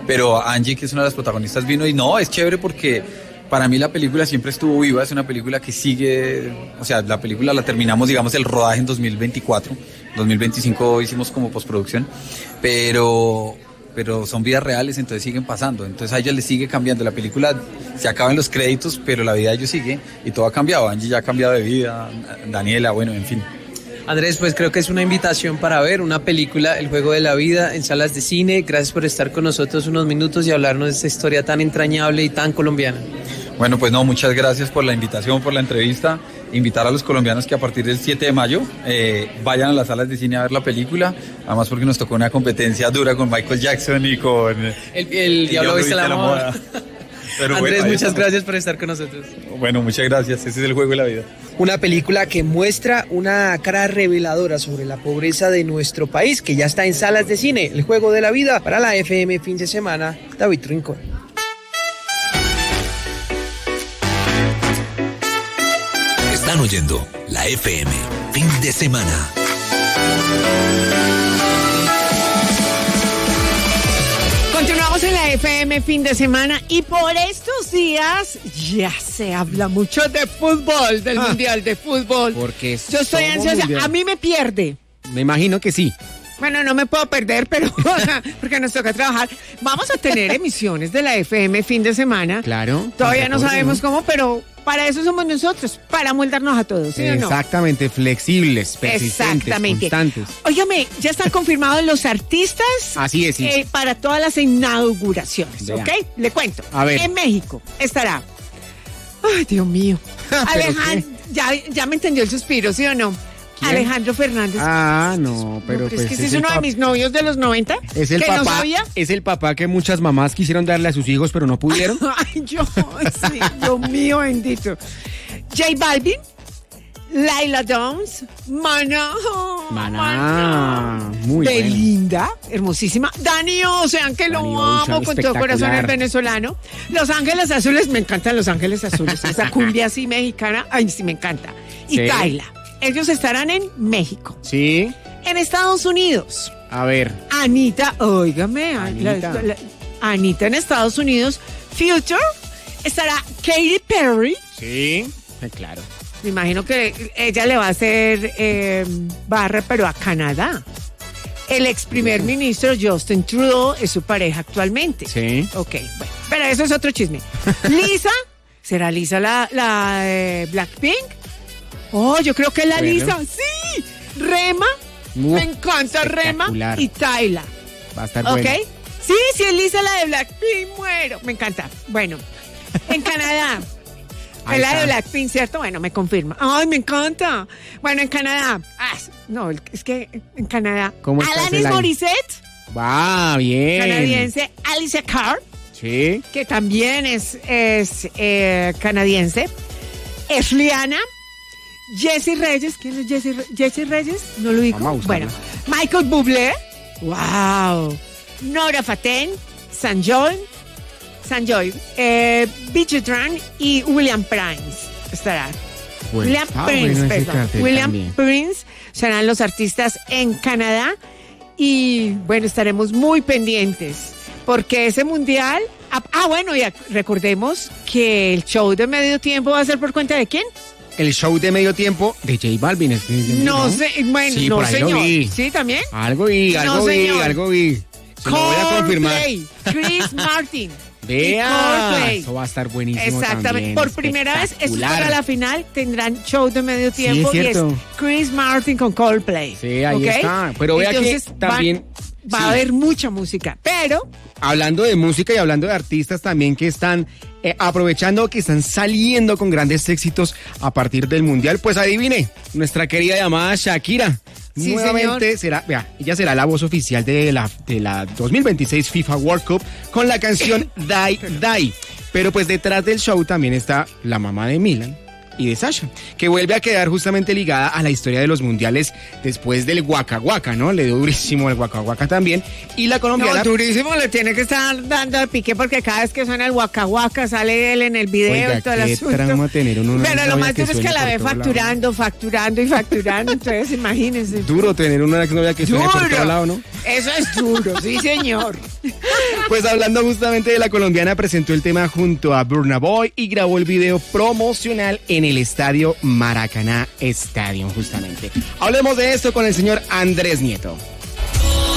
pero Angie, que es una de las protagonistas, vino y no, es chévere porque para mí la película siempre estuvo viva, es una película que sigue, o sea, la película la terminamos, digamos, el rodaje en 2024, 2025 hicimos como postproducción, pero son vidas reales, entonces siguen pasando, entonces a ella le sigue cambiando, la película se acaba en los créditos, pero la vida de ellos sigue y todo ha cambiado, Angie ya ha cambiado de vida, Daniela, bueno, en fin. Andrés, pues creo que es una invitación para ver una película, El Juego de la Vida, en salas de cine. Gracias por estar con nosotros unos minutos y hablarnos de esta historia tan entrañable y tan colombiana. Bueno, pues no, muchas gracias por la invitación, por la entrevista. Invitar a los colombianos que a partir del 7 de mayo vayan a las salas de cine a ver la película. Además porque nos tocó una competencia dura con Michael Jackson y con... El Diablo Viste la Moda. Pero Andrés, bueno, muchas gracias por estar con nosotros. Bueno, muchas gracias. Ese es El Juego de la Vida. Una película que muestra una cara reveladora sobre la pobreza de nuestro país, que ya está en salas de cine. El Juego de la Vida para la FM fin de semana. David Rincón. Están oyendo la FM fin de semana. Continuamos en la FM fin de semana y por estos días ya se habla mucho de fútbol, del Mundial de Fútbol. Porque yo estoy ansiosa, mundial. A mí me pierde. Me imagino que sí. Bueno, no me puedo perder, pero porque nos toca trabajar. Vamos a tener emisiones de la FM fin de semana. Claro. Todavía no sabemos cómo, pero para eso somos nosotros, para moldarnos a todos, ¿sí o no? Exactamente, flexibles, persistentes, constantes. Óigame, ya están confirmados los artistas. Así es, sí. Para todas las inauguraciones, Vea. ¿ok? Le cuento. A ver. En México estará... Ay, Dios mío. Alejandro, ya me entendió el suspiro, ¿sí o no? ¿Quién? Alejandro Fernández. Ah, no, pero no, pues es que es uno de mis novios de los 90. Es el que papá. No sabía. Es el papá que muchas mamás quisieron darle a sus hijos, pero no pudieron. Ay, sí, Dios mío bendito. J Balvin, Laila Downs, Maná, muy Belinda, hermosísima. Dani Ocean, que lo amo con todo corazón, el venezolano. Los Ángeles Azules, me encantan Los Ángeles Azules. Esa cumbia así mexicana, ay, sí, me encanta. Y Sí. Tayla. Ellos estarán en México. Sí. En Estados Unidos. A ver. Anita, óigame, Anita. Anita en Estados Unidos. Future. Estará Katy Perry. Sí, claro. Me imagino que ella le va a hacer barra, pero a Canadá. El ex primer ministro Justin Trudeau es su pareja actualmente. Sí. Ok, bueno, pero eso es otro chisme. Lisa, ¿será Lisa la Blackpink? Oh, yo creo que es la Bueno. Lisa. Sí. Rema, me encanta Rema y Tayla. Va a estar ¿Ok? bueno. Sí, es Lisa la de Blackpink, muero. Me encanta. Bueno, en Canadá. Ahí Es la está. de Blackpink, ¿cierto? Bueno, me confirma. Ay, me encanta. Bueno, en Canadá. No, es que en Canadá. ¿Cómo está ese Alanis line? Morissette, Va, bien. canadiense. Alicia Carr, Sí. que también es canadiense. Es Rihanna. Jessie Reyes. ¿Quién es Jessie Reyes? No lo digo. Vamos a buscarlo. Bueno, Michael Bublé. Wow. Nora Faten. Sanjoy, Bichitran y William Prince estarán. Bueno, William está Prince, bueno ese perdón. cartel William también. Prince serán los artistas en Canadá y bueno, estaremos muy pendientes porque ese mundial... bueno, y recordemos que el show de medio tiempo va a ser por cuenta de ¿quién? El show de medio tiempo de J Balvin. No sé, bueno, Sí, no por ahí lo señor. vi. ¿Sí, también? Algo vi. Se lo voy a confirmar. Coldplay, Chris Martin. Vea, Coldplay. eso va a estar buenísimo. Exactamente, también, por primera vez, esto es espectacular. para la final, tendrán show de medio tiempo es y es cierto. Chris Martin con Coldplay. Sí, ahí ¿ok? está. Pero vea Entonces, que también va a haber mucha música, pero hablando de música y hablando de artistas también que están aprovechando, que están saliendo con grandes éxitos a partir del Mundial, pues adivine, nuestra querida llamada Shakira. Sí, Nuevamente ella será la voz oficial de la 2026 FIFA World Cup con la canción Die Die. Pero pues detrás del show también está la mamá de Milan y de Sasha, que vuelve a quedar justamente ligada a la historia de los mundiales después del Waka Waka, ¿no? Le dio durísimo el Waka Waka también. Y la colombiana... no, durísimo le tiene que estar dando al pique porque cada vez que suena el Waka Waka sale él en el video. Oiga, y todo el qué asunto. trauma tener una Pero lo novia más duro es que suene la por ve todo lado. facturando, entonces imagínense. Duro tener una exnovia que suene por todo lado, ¿no? Eso es duro, sí señor. Pues hablando justamente de la colombiana, presentó el tema junto a Burna Boy y grabó el video promocional en el estadio Maracaná Stadium, justamente. Hablemos de esto con el señor Andrés Nieto.